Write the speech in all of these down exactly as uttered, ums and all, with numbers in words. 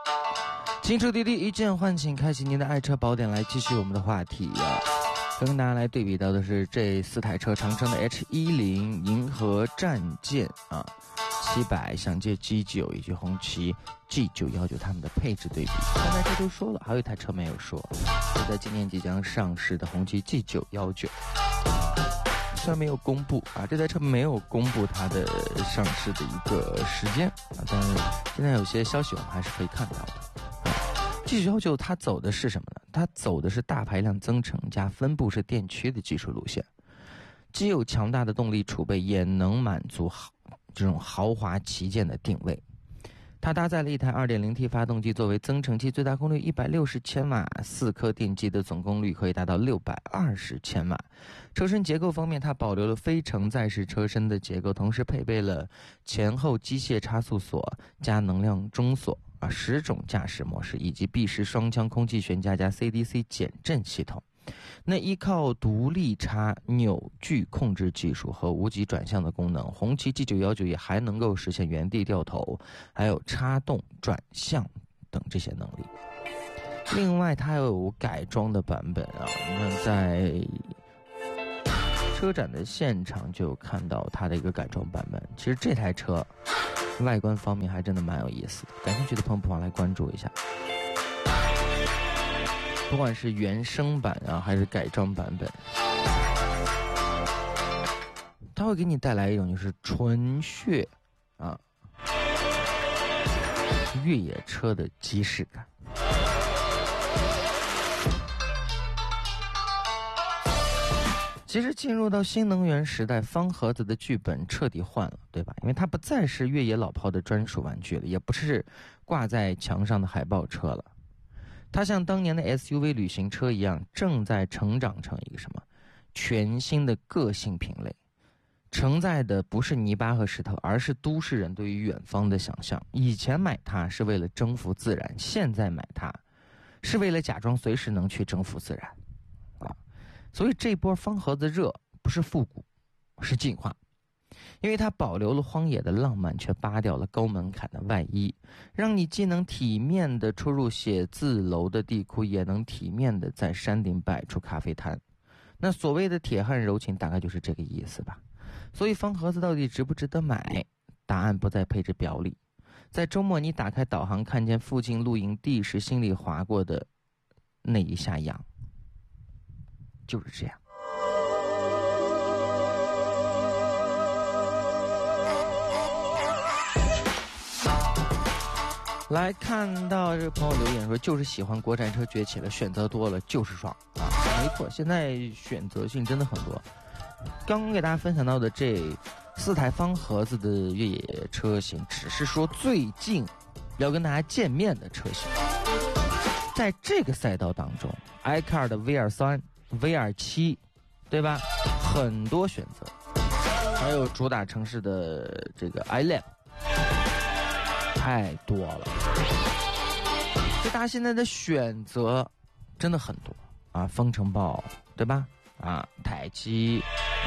青车滴滴一键唤醒，开启您的爱车宝典，来继续我们的话题啊。跟大家来对比到的是这四台车，长城的 H 一零、银河战舰啊，七百想借 G 九以及红旗 G 九一九它们的配置对比。刚才这都说了，还有一台车没有说，就在今年即将上市的红旗 G 九一九。虽然没有公布啊，这台车没有公布它的上市的一个时间啊，但是现在有些消息我们还是可以看到的。G 九一九它走的是什么呢？它走的是大排量增程加分布式电驱的技术路线，既有强大的动力储备，也能满足豪这种豪华旗舰的定位。它搭载了一台 二点零 T 发动机作为增程器，最大功率一百六十千瓦，四颗电机的总功率可以达到六百二十千瓦。车身结构方面，它保留了非承载式车身的结构，同时配备了前后机械差速锁加能量中锁啊，十种驾驶模式，以及闭式双腔空气悬架加 C D C 减震系统。那依靠独立差扭矩控制技术和无级转向的功能，红旗 G 九一九也还能够实现原地掉头，还有插动转向等这些能力。另外它有改装的版本啊，你看在车展的现场就有看到它的一个改装版本。其实这台车外观方面还真的蛮有意思的，感兴趣的朋友不妨来关注一下。不管是原生版啊，还是改装版本，它会给你带来一种就是纯血啊越野车的即视感。其实进入到新能源时代，方盒子的剧本彻底换了，对吧？因为它不再是越野老炮的专属玩具了，也不是挂在墙上的海报车了。它像当年的 S U V 旅行车一样，正在成长成一个什么全新的个性品类，承载的不是泥巴和石头，而是都市人对于远方的想象。以前买它是为了征服自然，现在买它是为了假装随时能去征服自然啊！所以这波方盒子热不是复古，是进化。因为它保留了荒野的浪漫，却扒掉了高门槛的外衣，让你既能体面地出入写字楼的地库，也能体面地在山顶摆出咖啡摊。那所谓的铁汉柔情大概就是这个意思吧。所以方盒子到底值不值得买？答案不在配置表里。在周末你打开导航看见附近露营地时心里划过的那一下痒，就是这样。来看到这个朋友留言说，就是喜欢国产车崛起了，选择多了就是爽啊！没错，现在选择性真的很多。刚刚给大家分享到的这四台方盒子的越野车型，只是说最近要跟大家见面的车型。在这个赛道当中 ，iCar 的 V 二三、V 二七，对吧？很多选择，还有主打城市的这个 iLab。太多了，所以大家现在的选择真的很多啊！风城豹，对吧？啊，泰基，啊，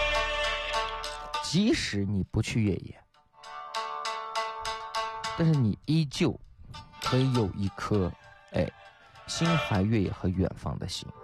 即使你不去越野，但是你依旧可以有一颗哎心怀越野和远方的心。